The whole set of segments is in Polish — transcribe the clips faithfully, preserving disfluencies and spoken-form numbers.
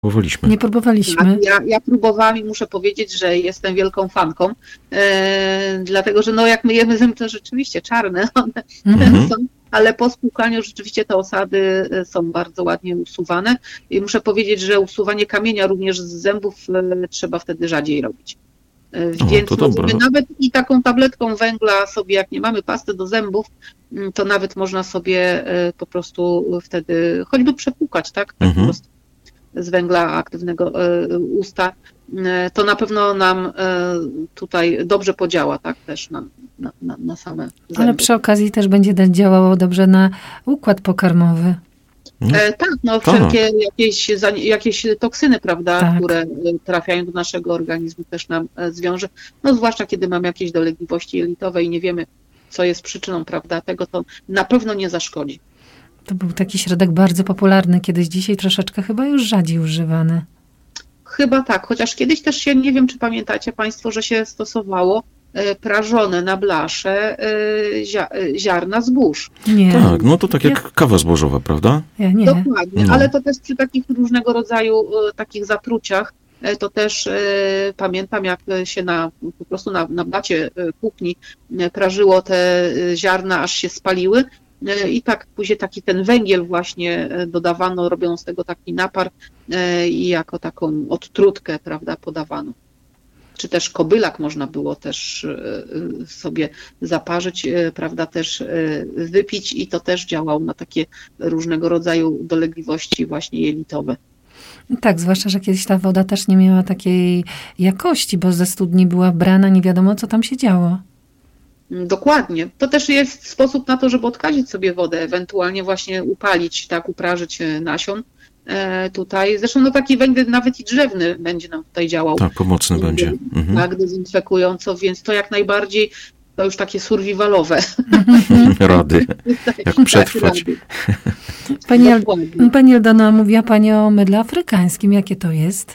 Próbowaliśmy. Nie próbowaliśmy. Ja, ja próbowałam i muszę powiedzieć, że jestem wielką fanką, e, dlatego że no jak my jemy zęby, to rzeczywiście czarne one Mhm. są, ale po spłukaniu rzeczywiście te osady są bardzo ładnie usuwane i muszę powiedzieć, że usuwanie kamienia również z zębów e, trzeba wtedy rzadziej robić. E, O, Więc to możemy dobra. nawet i taką tabletką węgla sobie, jak nie mamy pasty do zębów, m, to nawet można sobie e, po prostu wtedy choćby przepłukać, tak? Tak po Mhm. prostu z węgla aktywnego e, usta, e, to na pewno nam e, tutaj dobrze podziała, tak, też na, na, na, na same zęby. Ale przy okazji też będzie też działało dobrze na układ pokarmowy. E, tak, no Tak. wszelkie jakieś, za- jakieś toksyny, prawda, Tak. które e, trafiają do naszego organizmu też nam e, zwiąże, no zwłaszcza kiedy mamy jakieś dolegliwości jelitowe i nie wiemy, co jest przyczyną, prawda, tego, to na pewno nie zaszkodzi. To był taki środek bardzo popularny kiedyś, dzisiaj troszeczkę chyba już rzadziej używany. Chyba tak, chociaż kiedyś też się, nie wiem czy pamiętacie Państwo, że się stosowało e, prażone na blasze e, zia, e, ziarna zbóż. Nie, Tak, no to tak jak kawa zbożowa, prawda? ja nie. Dokładnie, No. ale to też przy takich różnego rodzaju e, takich zatruciach, e, to też e, pamiętam, jak się na po prostu na, na blacie e, kuchni e, prażyło te e, ziarna, aż się spaliły. E, I tak później taki ten węgiel właśnie e, dodawano, robiąc z tego taki napar e, i jako taką odtrutkę, prawda, podawano. Czy też kobylak można było też e, e, sobie zaparzyć, e, prawda, też e, wypić i to też działało na takie różnego rodzaju dolegliwości właśnie jelitowe. Tak, zwłaszcza, że kiedyś ta woda też nie miała takiej jakości, bo ze studni była brana, nie wiadomo, co tam się działo. Dokładnie. To też jest sposób na to, żeby odkazić sobie wodę, ewentualnie właśnie upalić, tak, uprażyć e, nasion e, tutaj. Zresztą no taki węgiel nawet i drzewny będzie nam tutaj działał. Tak, pomocny będzie. Mhm. Tak, dezynfekująco, więc to jak najbardziej to już takie survivalowe. Rady. Jak przetrwać. rady. Pani, Al- Dokładnie. Pani Aldona, mówiła Pani o mydle afrykańskim. Jakie to jest?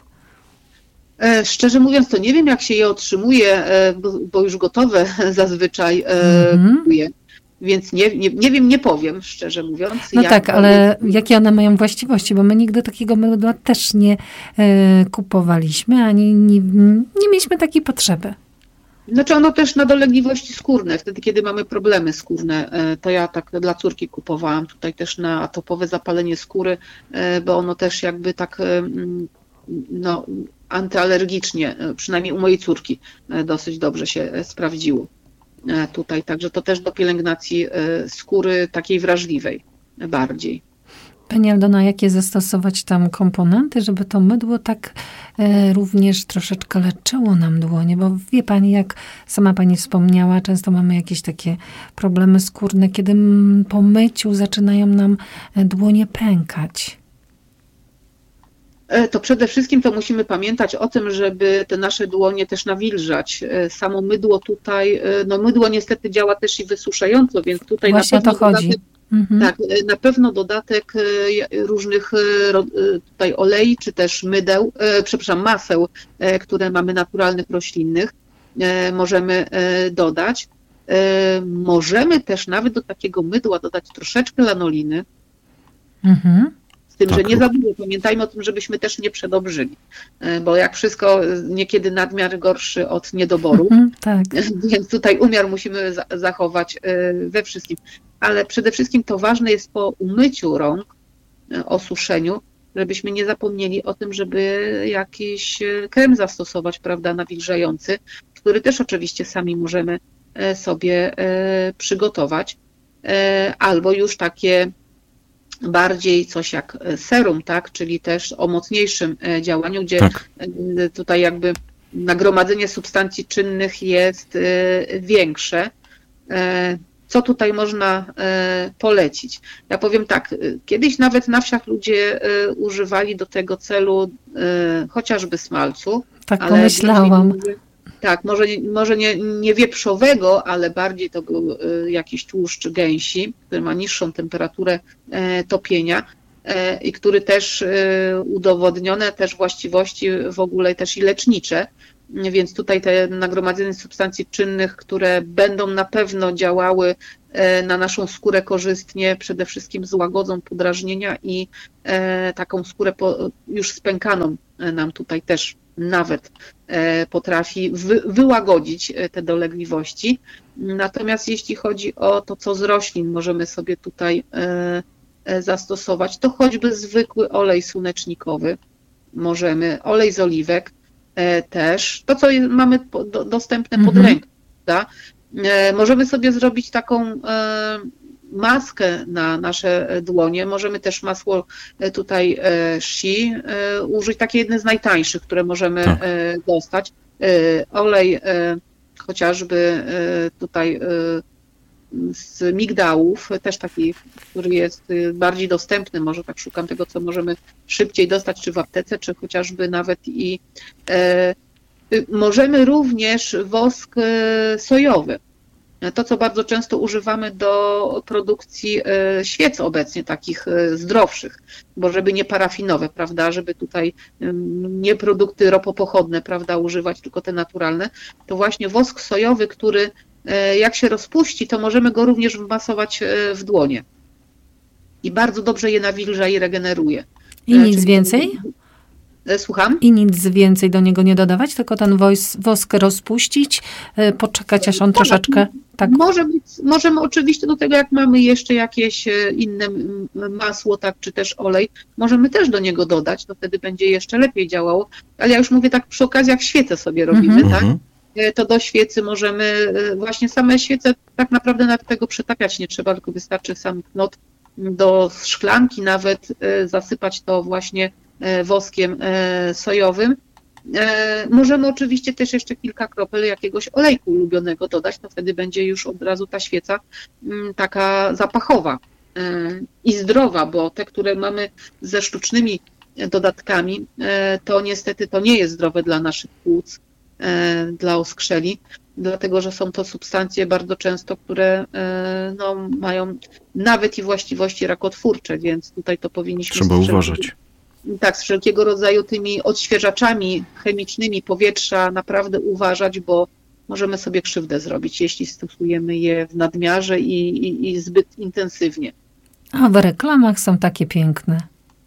E, Szczerze mówiąc, to nie wiem, jak się je otrzymuje, e, bo, bo już gotowe zazwyczaj e, Mhm. kupuję. Więc nie, nie, nie wiem, nie powiem, szczerze mówiąc. No jak tak, to ale jest. jakie one mają właściwości? Bo my nigdy takiego mydła też nie e, kupowaliśmy, ani nie, nie mieliśmy takiej potrzeby. Znaczy ono też na dolegliwości skórne, wtedy kiedy mamy problemy skórne, e, to ja tak dla córki kupowałam tutaj też na atopowe zapalenie skóry, e, bo ono też jakby tak e, mm, no, antyalergicznie, e, przynajmniej u mojej córki e, dosyć dobrze się e, sprawdziło e, tutaj, także to też do pielęgnacji e, skóry takiej wrażliwej e, bardziej. Pani Aldona, jakie zastosować tam komponenty, żeby to mydło tak e, również troszeczkę leczyło nam dłonie? Bo wie Pani, jak sama Pani wspomniała, często mamy jakieś takie problemy skórne, kiedy mm, po myciu zaczynają nam e, dłonie pękać. E, To przede wszystkim to musimy pamiętać o tym, żeby te nasze dłonie też nawilżać. E, Samo mydło tutaj, e, no mydło niestety działa też i wysuszająco, więc tutaj Właśnie na o to pewno chodzi. dodatek, Mhm. tak, e, na pewno dodatek e, ja- różnych e, ro- e, tutaj olei, czy też mydeł, e, przepraszam, maseł, e, które mamy naturalnych, roślinnych, e, możemy e, dodać. E, Możemy też nawet do takiego mydła dodać troszeczkę lanoliny, Mhm. z tym, Tak, że nie lub- za dużo. Pamiętajmy o tym, żebyśmy też nie przedobrzyli, e, bo jak wszystko, e, niekiedy nadmiar gorszy od niedoboru, Mhm. Tak. więc tutaj umiar musimy za- zachować e, we wszystkim. Ale przede wszystkim to ważne jest po umyciu rąk, e, osuszeniu, żebyśmy nie zapomnieli o tym, żeby jakiś e, krem zastosować, prawda, nawilżający, który też oczywiście sami możemy e, sobie e, przygotować, e, albo już takie bardziej coś jak serum, tak, czyli też o mocniejszym e, działaniu, gdzie Tak. e, tutaj jakby nagromadzenie substancji czynnych jest e, większe. E, Co tutaj można e, polecić? Ja powiem tak, e, kiedyś nawet na wsiach ludzie e, używali do tego celu e, chociażby smalcu, Tak ale pomyślałam. bardziej- tak, może, nie- może nie, nie wieprzowego, ale bardziej to był e, jakiś tłuszcz gęsi, który ma niższą temperaturę e, topienia e, i który też e, udowodnione też właściwości w ogóle też i lecznicze Więc tutaj te nagromadzenie substancji czynnych, które będą na pewno działały na naszą skórę korzystnie, przede wszystkim złagodzą podrażnienia i taką skórę już spękaną nam tutaj też nawet potrafi wy, wyłagodzić te dolegliwości. Natomiast jeśli chodzi o to, co z roślin możemy sobie tutaj zastosować, to choćby zwykły olej słonecznikowy, możemy olej z oliwek też, to co mamy dostępne pod mhm. ręką, prawda? Możemy sobie zrobić taką maskę na nasze dłonie, możemy też masło tutaj Shi użyć, takie jedne z najtańszych, które możemy tak. dostać. Olej chociażby tutaj z migdałów, też taki, który jest bardziej dostępny, może tak szukam tego, co możemy szybciej dostać, czy w aptece, czy chociażby nawet i możemy również wosk sojowy. To, co bardzo często używamy do produkcji świec obecnie, takich zdrowszych, bo żeby nie parafinowe, prawda, żeby tutaj nie produkty ropopochodne, prawda, używać, tylko te naturalne, to właśnie wosk sojowy, który jak się rozpuści, to możemy go również wmasować w dłonie. I bardzo dobrze je nawilża i regeneruje. I nic Czyli więcej? Słucham? I nic więcej do niego nie dodawać, tylko ten wos, wosk rozpuścić, poczekać, aż on tak, troszeczkę... Tak. Może być, możemy oczywiście do tego, jak mamy jeszcze jakieś inne masło, tak, czy też olej, możemy też do niego dodać, to wtedy będzie jeszcze lepiej działało. Ale ja już mówię tak przy okazji, jak świecę sobie robimy, mm-hmm. tak? To do świecy możemy, właśnie same świece, tak naprawdę nawet tego przetapiać nie trzeba, tylko wystarczy sam knot do szklanki nawet zasypać to właśnie woskiem sojowym. Możemy oczywiście też jeszcze kilka kropel jakiegoś olejku ulubionego dodać, to wtedy będzie już od razu ta świeca taka zapachowa i zdrowa, bo te, które mamy ze sztucznymi dodatkami, to niestety to nie jest zdrowe dla naszych płuc, dla oskrzeli, dlatego że są to substancje bardzo często, które no, mają nawet i właściwości rakotwórcze, więc tutaj to powinniśmy... Trzeba uważać. Tak, z wszelkiego rodzaju tymi odświeżaczami chemicznymi powietrza naprawdę uważać, bo możemy sobie krzywdę zrobić, jeśli stosujemy je w nadmiarze i, i, i zbyt intensywnie. A w reklamach są takie piękne.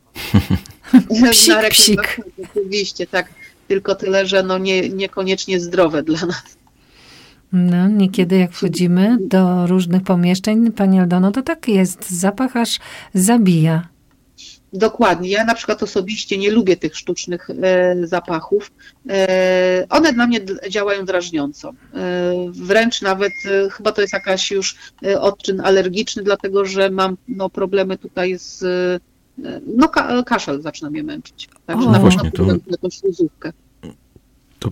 Psik, Na psik. Oczywiście, tak. Tylko tyle, że no nie, niekoniecznie zdrowe dla nas. No, niekiedy jak wchodzimy do różnych pomieszczeń, pani Aldono, to tak jest. Zapach aż zabija. Dokładnie. Ja na przykład osobiście nie lubię tych sztucznych e, zapachów. E, one dla mnie d- działają drażniąco. E, wręcz nawet e, chyba to jest jakaś już e, odczyn alergiczny, dlatego że mam no, problemy tutaj z... E, no ka- kaszel zaczyna mnie męczyć. Także O, na właśnie to... jakąś śluzówkę. To...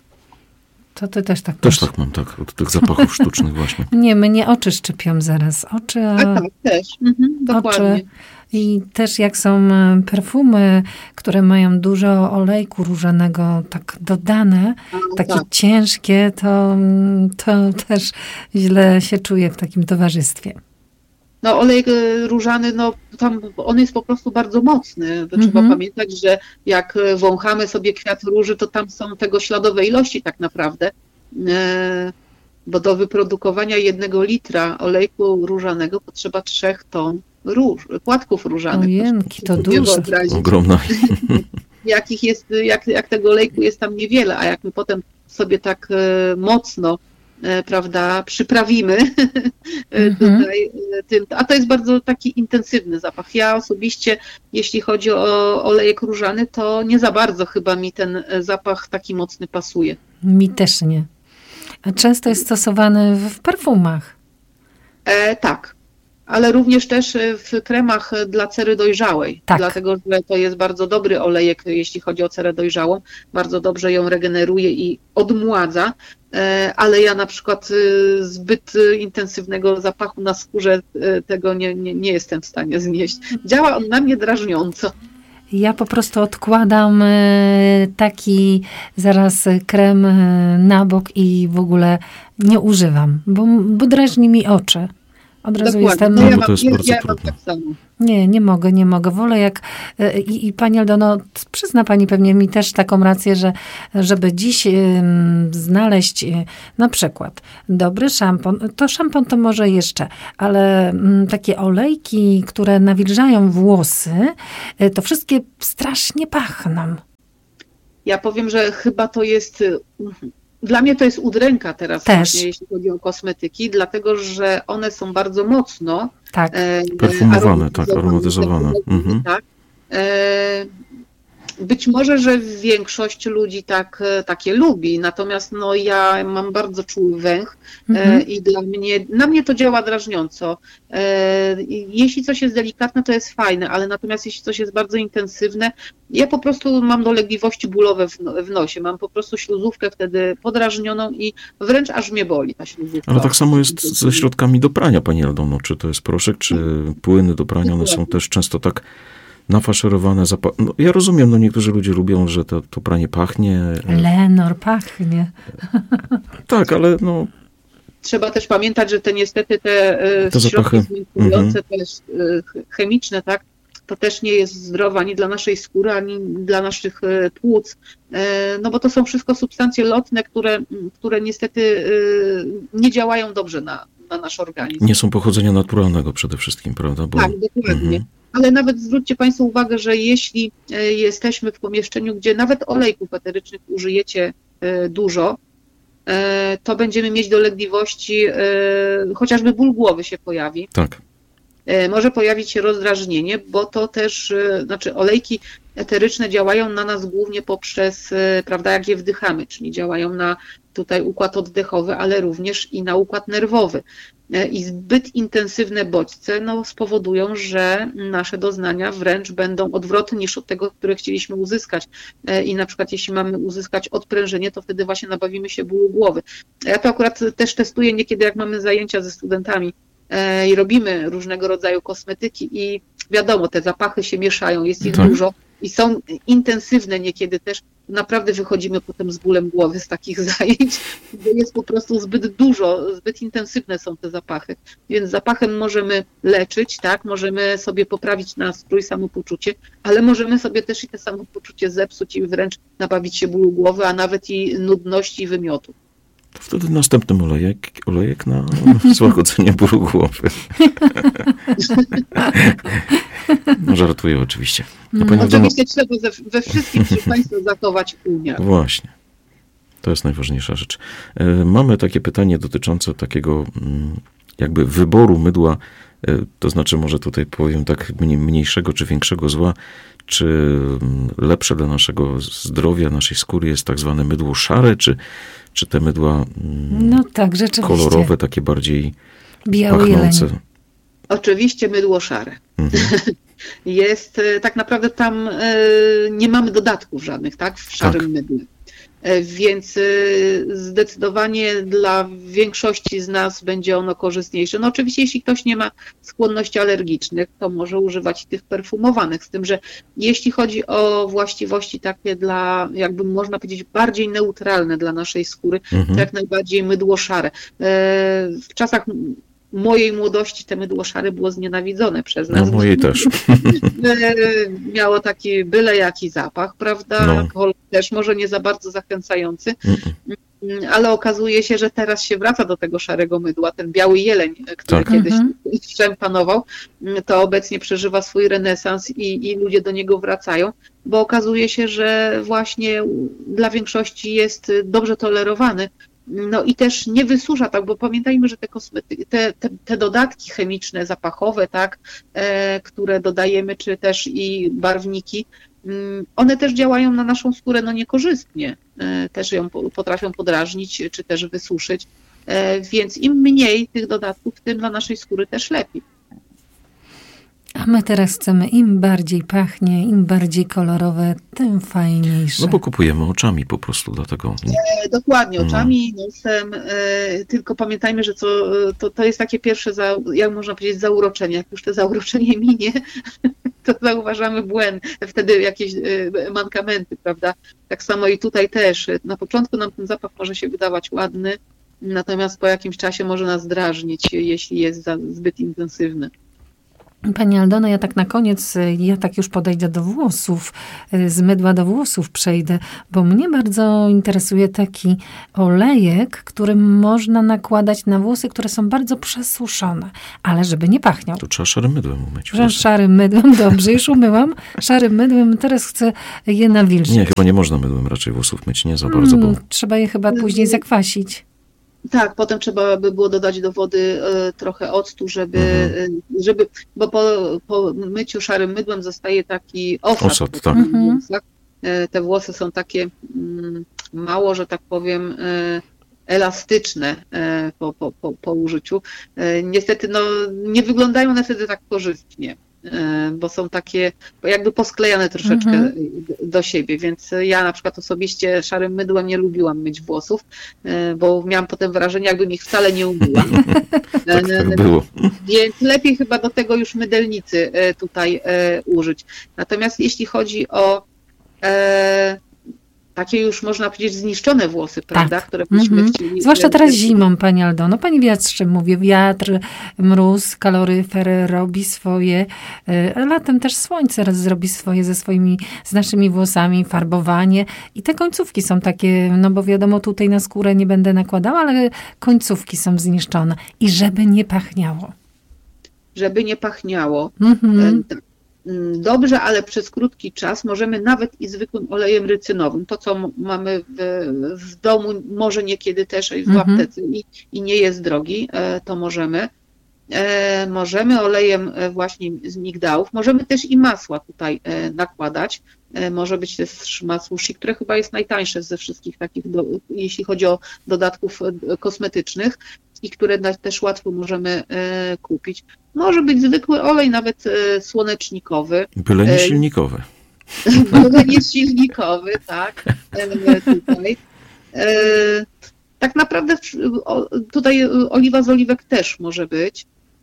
To ty też tak Też masz. Tak mam, tak. Od tych zapachów sztucznych właśnie. Nie, mnie oczy szczypią zaraz. Oczy, a... A tak, też. Mhm, dokładnie. Oczy. I też jak są perfumy, które mają dużo olejku różanego tak dodane, A, takie tak. ciężkie, to, to też źle się czuję w takim towarzystwie. No olej różany, no tam on jest po prostu bardzo mocny. To trzeba Mhm. pamiętać, że jak wąchamy sobie kwiat róży, to tam są tego śladowe ilości tak naprawdę. E, bo do wyprodukowania jednego litra olejku różanego potrzeba trzech ton róż, płatków różanych. Ojenki, to sobie dużo. wyobrazić. Ogromna. Jakich jest, jak, jak tego olejku jest tam niewiele, a jak my potem sobie tak e, mocno e, prawda, przyprawimy Mhm. tutaj e, tym, a to jest bardzo taki intensywny zapach. Ja osobiście, jeśli chodzi o olejek różany, to nie za bardzo chyba mi ten zapach taki mocny pasuje. Mi też nie. A często jest stosowany w perfumach. E, tak, ale również też w kremach dla cery dojrzałej, Tak. dlatego że to jest bardzo dobry olejek, jeśli chodzi o cerę dojrzałą, bardzo dobrze ją regeneruje i odmładza, e, ale ja na przykład e, zbyt intensywnego zapachu na skórze e, tego nie, nie, nie jestem w stanie znieść. Działa on na mnie drażniąco. Ja po prostu odkładam e, taki zaraz krem e, na bok i w ogóle nie używam, bo, bo drażni mi oczy. Od razu Dokładnie. jestem... No ja No, bo mam, to jest ja, bardzo ja mam trudne. tak samo. Nie, nie mogę, nie mogę. Wolę jak... I, i pani Aldono, przyzna pani pewnie mi też taką rację, że żeby dziś ym, znaleźć y, na przykład dobry szampon, to szampon to może jeszcze, ale ym, takie olejki, które nawilżają włosy, y, to wszystkie strasznie pachną. Ja powiem, że chyba to jest, y, dla mnie to jest udręka teraz Też. właśnie, jeśli chodzi o kosmetyki, dlatego, że one są bardzo mocno Tak. e, Perfumowane, tak, aromatyzowane. Mhm. Tak. E, Być może, że większość ludzi tak, takie lubi, natomiast no, ja mam bardzo czuły węch Mhm. e, i dla mnie, na mnie to działa drażniąco. E, i jeśli coś jest delikatne, to jest fajne, ale natomiast jeśli coś jest bardzo intensywne, ja po prostu mam dolegliwości bólowe w, no- w nosie, mam po prostu śluzówkę wtedy podrażnioną i wręcz aż mnie boli ta śluzówka. Ale tak samo jest ze środkami do prania, pani Aldono. Czy to jest proszek, czy płyny do prania, one są też często tak nafaszerowane. Zapa- no, ja rozumiem, no niektórzy ludzie lubią, że to, to pranie pachnie. Lenor pachnie. Tak, ale no Trzeba też pamiętać, że te niestety te, e, Te środki zapachy. zmiękczające, też e, chemiczne, tak, to też nie jest zdrowe ani dla naszej skóry, ani dla naszych e, płuc, E, no bo to są wszystko substancje lotne, które, które niestety e, nie działają dobrze na, na nasz organizm. nie są pochodzenia naturalnego przede wszystkim, prawda? Bo, Tak, dokładnie. Mhm. Ale nawet zwróćcie Państwo uwagę, że jeśli e, jesteśmy w pomieszczeniu, gdzie nawet olejków eterycznych użyjecie e, dużo, e, to będziemy mieć dolegliwości, e, chociażby ból głowy się pojawi. tak. E, Może pojawić się rozdrażnienie, bo to też, e, znaczy olejki eteryczne działają na nas głównie poprzez, e, prawda, jak je wdychamy, czyli działają na tutaj układ oddechowy, ale również i na układ nerwowy. E, I zbyt intensywne bodźce no, spowodują, że nasze doznania wręcz będą odwrotne niż od tego, które chcieliśmy uzyskać. E, I na przykład jeśli mamy uzyskać odprężenie, to wtedy właśnie nabawimy się bólu głowy. Ja to akurat też testuję niekiedy, jak mamy zajęcia ze studentami e, i robimy różnego rodzaju kosmetyki i wiadomo, te zapachy się mieszają, jest ich Tak. dużo i są intensywne niekiedy też. Naprawdę wychodzimy potem z bólem głowy z takich zajęć, bo jest po prostu zbyt dużo, zbyt intensywne są te zapachy. Więc zapachem możemy leczyć, tak, możemy sobie poprawić nastrój, samopoczucie, ale możemy sobie też i to samopoczucie zepsuć i wręcz nabawić się bólu głowy, a nawet i nudności i wymiotu. To wtedy następny olejek, olejek na złagodzenie bólu głowy. No, żartuję oczywiście. No, pani Aldono, Oczywiście trzeba ze, we wszystkim, proszę Państwa, zachować umiar. właśnie. To jest najważniejsza rzecz. E, Mamy takie pytanie dotyczące takiego mm, jakby wyboru mydła, e, to znaczy może tutaj powiem tak mniej- mniejszego czy większego zła, czy mm, lepsze dla naszego zdrowia, naszej skóry jest tak zwane mydło szare, czy, czy te mydła mm, No tak, rzeczywiście. kolorowe, takie bardziej Biały jeleń. pachnące. Oczywiście mydło szare. Mhm. Jest, e, tak naprawdę tam e, nie mamy dodatków żadnych, tak, w szarym Tak. mydle. E, Więc e, zdecydowanie dla większości z nas będzie ono korzystniejsze. No oczywiście, jeśli ktoś nie ma skłonności alergicznych, to może używać tych perfumowanych, z tym, że jeśli chodzi o właściwości takie dla, jakby można powiedzieć, bardziej neutralne dla naszej skóry, to Mhm. jak najbardziej mydło szare. E, W czasach mojej młodości te mydło szare było znienawidzone przez No nas. mojej też. E, Miało taki byle jaki zapach, prawda? No. Kolor też może nie za bardzo zachęcający, Mm-mm. ale okazuje się, że teraz się wraca do tego szarego mydła. Ten biały jeleń, który Tak. kiedyś Mhm. wszem panował, to obecnie przeżywa swój renesans i, i ludzie do niego wracają, bo okazuje się, że właśnie dla większości jest dobrze tolerowany. No i też nie wysusza, tak, bo pamiętajmy, że te, kosmety, te, te, te dodatki chemiczne, zapachowe, tak, e, które dodajemy, czy też i barwniki, mm, one też działają na naszą skórę no niekorzystnie, e, też ją po- potrafią podrażnić, czy też wysuszyć, e, więc im mniej tych dodatków, tym dla naszej skóry też lepiej. A my teraz chcemy im bardziej pachnie, im bardziej kolorowe, tym fajniejsze. No bo kupujemy oczami po prostu, dlatego nie- E, Dokładnie, No. oczami, nosem, e, tylko pamiętajmy, że co, to, to jest takie pierwsze, za, jak można powiedzieć, zauroczenie. Jak już to zauroczenie minie, to zauważamy błęd, wtedy jakieś e, mankamenty, prawda? Tak samo i tutaj też. Na początku nam ten zapach może się wydawać ładny, natomiast po jakimś czasie może nas drażnić, jeśli jest za, zbyt intensywny. Pani Aldono, ja tak na koniec, ja tak już podejdę do włosów, z mydła do włosów przejdę, bo mnie bardzo interesuje taki olejek, który można nakładać na włosy, które są bardzo przesuszone, ale żeby nie pachniał. To trzeba szarym mydłem umyć Że włosy. Szarym mydłem, dobrze, już umyłam. Szarym mydłem, teraz chcę je nawilżyć. Nie, chyba nie można mydłem raczej włosów myć, nie za bardzo, bo... Hmm, trzeba je chyba później zakwasić. Tak, potem trzeba by było dodać do wody e, trochę octu, żeby, Mhm. e, żeby bo po, po myciu szarym mydłem zostaje taki osad. Osad, tak. w włosach. E, Te włosy są takie mm, mało, że tak powiem, e, elastyczne e, po, po, po, po użyciu. E, Niestety no, nie wyglądają one wtedy tak korzystnie, e, bo są takie jakby posklejane troszeczkę Mhm. do siebie, więc ja na przykład osobiście szarym mydłem nie lubiłam myć włosów, e, bo miałam potem wrażenie, jakbym ich wcale nie umyła. Tak, tak było. Więc lepiej chyba do tego już mydelnicy e, tutaj e, użyć. Natomiast jeśli chodzi o e, takie już można powiedzieć zniszczone włosy, prawda, które byśmy Mhm. chcieli... Zwłaszcza teraz zimą, pani Aldono. Pani wiatrze mówię, wiatr, mróz, kaloryfer robi swoje. e, Latem też słońce raz zrobi swoje ze swoimi, z naszymi włosami, farbowanie. I te końcówki są takie, no bo wiadomo, tutaj na skórę nie będę nakładała, ale końcówki są zniszczone. I żeby nie pachniało. Żeby nie pachniało. Mhm. E, mm, Dobrze, ale przez krótki czas możemy nawet i zwykłym olejem rycynowym, to co m- mamy w, w domu, może niekiedy też w Mhm. aptece i, i nie jest drogi, e, to możemy. E, Możemy olejem e, właśnie z migdałów, możemy też i masła tutaj e, nakładać. E, Może być też masło shea, które chyba jest najtańsze ze wszystkich takich, do, jeśli chodzi o dodatków e, kosmetycznych i które na- też łatwo możemy e, kupić. Może być zwykły olej, nawet e, słonecznikowy, Byle nie E, silnikowe. byle nie silnikowy, tak, e, tutaj. E, Tak naprawdę w- o- tutaj oliwa z oliwek też może być.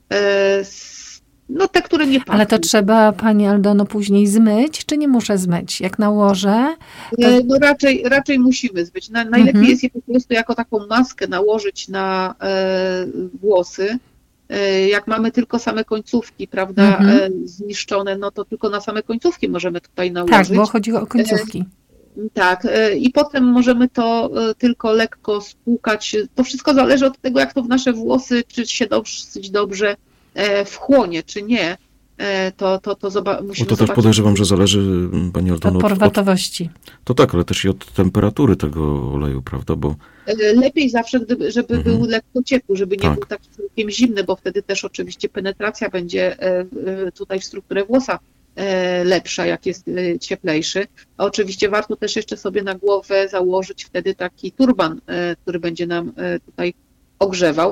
E, s- No te, które nie pachną. Ale to trzeba, pani Aldono, później zmyć, czy nie muszę zmyć? Jak nałożę, E, No raczej, raczej musimy zbyć. Na, najlepiej Mhm. jest je po prostu jako taką maskę nałożyć na e, włosy. E, Jak mamy tylko same końcówki, prawda, Mhm. e, zniszczone, no to tylko na same końcówki możemy tutaj tak, nałożyć. bo chodzi o końcówki. Tak, e, i potem możemy to e, tylko lekko spłukać. To wszystko zależy od tego, jak to w nasze włosy, czy się dosyć dobrze e, wchłonie, czy nie. E, To, to, to zoba- Bo musimy to też zobaczyć. podejrzewam, że zależy, pani Od Aldono, od, od, porwatowości. to tak, ale też i od temperatury tego oleju, prawda, bo E, Lepiej zawsze, gdyby, żeby Mhm. był lekko ciepły, żeby nie Tak. był taki całkiem zimny, bo wtedy też oczywiście penetracja będzie e, e, tutaj w strukturę włosa e, lepsza, jak jest e, cieplejszy. A oczywiście warto też jeszcze sobie na głowę założyć wtedy taki turban, e, który będzie nam e, tutaj ogrzewał.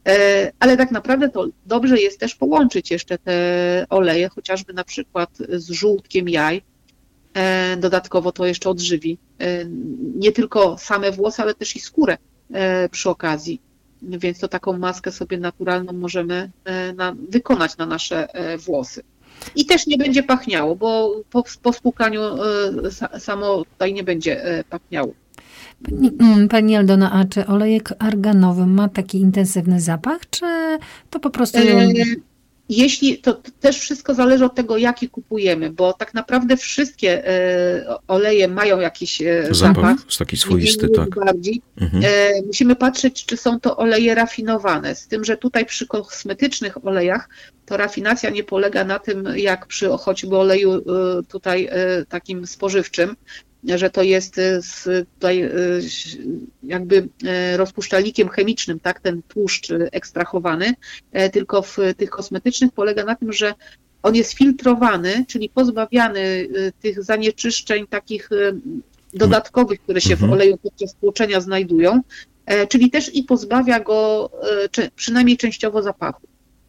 E, Ale tak naprawdę to dobrze jest też połączyć jeszcze te oleje, chociażby na przykład z żółtkiem jaj. E, Dodatkowo to jeszcze odżywi e, nie tylko same włosy, ale też i skórę e, przy okazji. Więc to taką maskę sobie naturalną możemy e, na, wykonać na nasze e, włosy. I też nie będzie pachniało, bo po, po spłukaniu e, sa- samo tutaj nie będzie e, pachniało. Pani, mm, pani Aldono, a czy olejek arganowy ma taki intensywny zapach, czy to po prostu... E, Jeśli to t- też wszystko zależy od tego, jaki kupujemy, bo tak naprawdę wszystkie e, oleje mają jakiś e, zapach. zapach jest taki swoisty, mniej tak. lub bardziej. Mhm. E, Musimy patrzeć, czy są to oleje rafinowane, z tym, że tutaj przy kosmetycznych olejach to rafinacja nie polega na tym, jak przy choćby oleju e, tutaj e, takim spożywczym, że to jest e, z tutaj e, jakby e, rozpuszczalnikiem chemicznym, tak, ten tłuszcz e, ekstrahowany, e, tylko w tych kosmetycznych polega na tym, że on jest filtrowany, czyli pozbawiany e, tych zanieczyszczeń takich e, dodatkowych, które się w Mhm. oleju podczas tłoczenia znajdują, e, czyli też i pozbawia go e, cze- przynajmniej częściowo zapachu.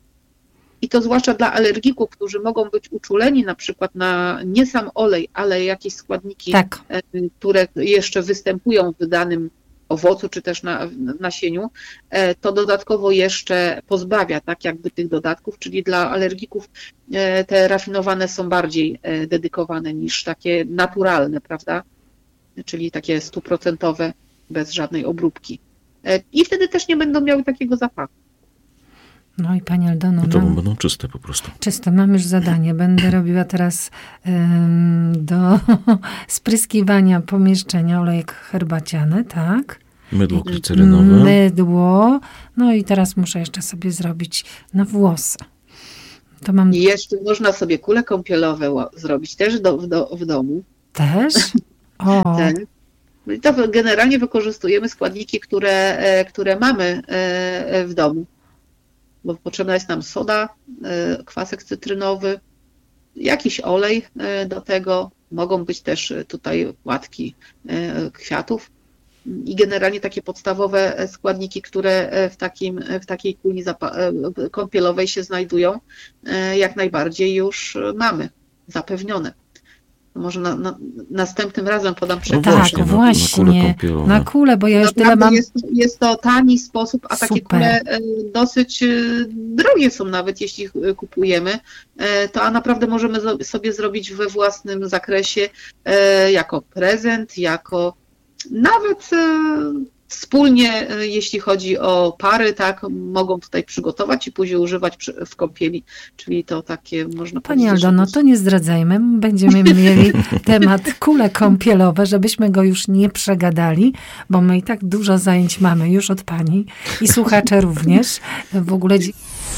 I to zwłaszcza dla alergików, którzy mogą być uczuleni na przykład na nie sam olej, ale jakieś składniki, Tak. e, które jeszcze występują w danym owocu czy też na w nasieniu, e, to dodatkowo jeszcze pozbawia tak jakby tych dodatków, czyli dla alergików e, te rafinowane są bardziej e, dedykowane niż takie naturalne, prawda? Czyli takie stuprocentowe, bez żadnej obróbki. i wtedy też nie będą miały takiego zapachu. No i pani Aldono, No to mam, będą czyste po prostu. czyste, mam już zadanie. Będę robiła teraz ym, do spryskiwania pomieszczenia olejek herbaciany, tak? Mydło glicerynowe. Mydło. No i teraz muszę jeszcze sobie zrobić na włosy. To mam I jeszcze można sobie kule kąpielowe ła- zrobić też do, w, do, w domu. też. O, Tak. No i to generalnie wykorzystujemy składniki, które, e, które mamy e, w domu. Bo potrzebna jest nam soda, e, kwasek cytrynowy, jakiś olej e, do tego. Mogą być też tutaj płatki e, kwiatów. I generalnie takie podstawowe składniki, które w, takim, w takiej kuli zapa- kąpielowej się znajdują, jak najbardziej już mamy zapewnione. Może na, na, następnym razem podam przykład. No tak, właśnie, właśnie. na, na kule kąpielowe. Na kulę, bo ja już tyle Naprawdę mam. jest, jest to tani sposób, a takie Super. kule e, dosyć e, drogie są nawet, jeśli e, kupujemy. E, To a naprawdę możemy zo- sobie zrobić we własnym zakresie e, jako prezent, jako nawet e, wspólnie, e, jeśli chodzi o pary, tak, mogą tutaj przygotować i później używać przy, w kąpieli, czyli to takie można Pani powiedzieć, że Aldono, jest- to nie zdradzajmy. Będziemy mieli temat kule kąpielowe, żebyśmy go już nie przegadali, bo my i tak dużo zajęć mamy już od pani i słuchacze również. W ogóle dzi-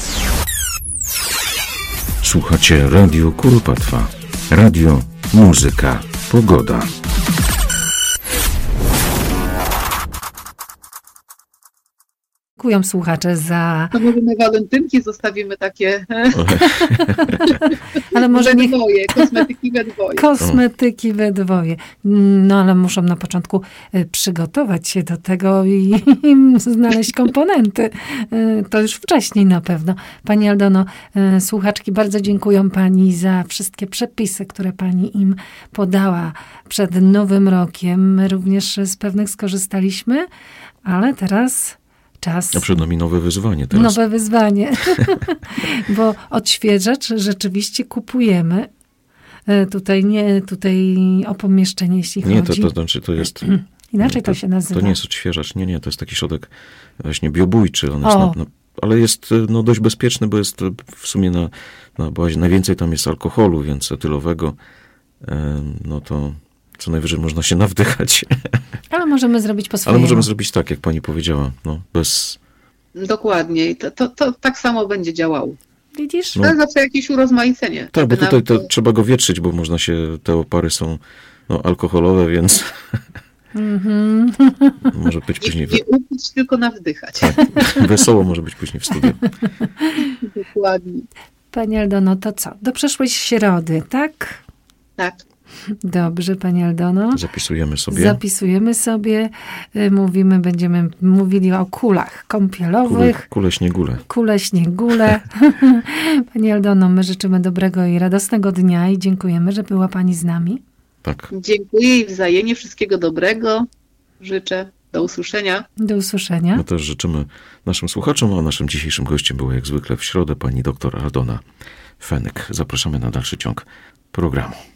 Słuchacie Radio Kuropatwa. Radio, muzyka, pogoda. dziękuję słuchacze za... To może na walentynki zostawimy takie Ale może we niech dwoje, kosmetyki we dwoje. kosmetyki we dwoje. No ale muszą na początku y, przygotować się do tego i, i znaleźć komponenty. Y, To już wcześniej na pewno. Pani Aldono, y, słuchaczki bardzo dziękuję pani za wszystkie przepisy, które pani im podała przed Nowym Rokiem. My również z pewnych skorzystaliśmy, ale teraz czas... A przed nami nowe wyzwanie teraz. Nowe wyzwanie, bo odświeżacz rzeczywiście kupujemy. E, Tutaj nie, tutaj o pomieszczenie, jeśli Nie, to, chodzi. to znaczy to jest... Inaczej to, to się nazywa. To nie jest odświeżacz, nie, nie, to jest taki środek właśnie biobójczy. On jest O. na, na, ale jest no, dość bezpieczny, bo jest w sumie na, na bazie, najwięcej tam jest alkoholu, więc etylowego, em, no to co najwyżej można się nawdychać. Ale możemy zrobić po swojemu. Ale możemy zrobić tak, jak pani powiedziała, no, bez... Dokładnie. I To, to, to tak samo będzie działało. Widzisz? No. Ale zawsze jakieś urozmaicenie. Tak, bo żeby tutaj nam to trzeba go wietrzyć, bo można się, te opary są no, alkoholowe, więc Mhm. może być Nie, później... nie upić, tylko nawdychać. Tak, wesoło może być później w studiu. Dokładnie. Pani Aldono, to co? Do przyszłej środy, tak? Tak. Dobrze, Pani Aldono. Zapisujemy sobie. Zapisujemy sobie. y, Mówimy, będziemy mówili o kulach Kule, kąpielowych. kule śniegule. Kule, śniegule. Pani Aldono, my życzymy dobrego i radosnego dnia i dziękujemy, że była Pani z nami. Tak. Dziękuję i wzajemnie wszystkiego dobrego. Życzę. Do usłyszenia. Do usłyszenia. My też życzymy naszym słuchaczom, a naszym dzisiejszym gościem była jak zwykle w środę pani doktor Aldona Fenyk. Zapraszamy na dalszy ciąg programu.